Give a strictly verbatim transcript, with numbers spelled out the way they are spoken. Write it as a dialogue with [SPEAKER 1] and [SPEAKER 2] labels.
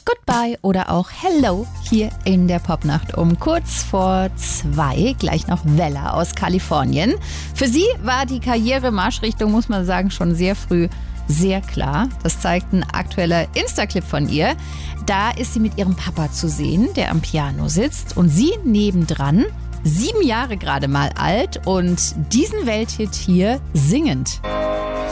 [SPEAKER 1] Goodbye oder auch Hello hier in der Popnacht um kurz vor zwei. Gleich noch Vella aus Kalifornien. Für sie war die Karriere-Marschrichtung, muss man sagen, schon sehr früh sehr klar. Das zeigt ein aktueller Insta-Clip von ihr. Da ist sie mit ihrem Papa zu sehen, der am Piano sitzt und sie nebendran, sieben Jahre gerade mal alt und diesen Welthit hier singend.